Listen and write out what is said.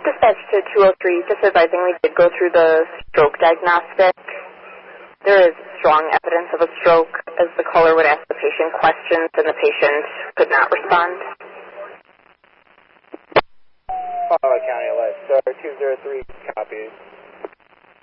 Dispatch to 203, just advising we did go through the stroke diagnostic. There is strong evidence of a stroke, as the caller would ask the patient questions and the patient could not respond. County Life Star 203 copies.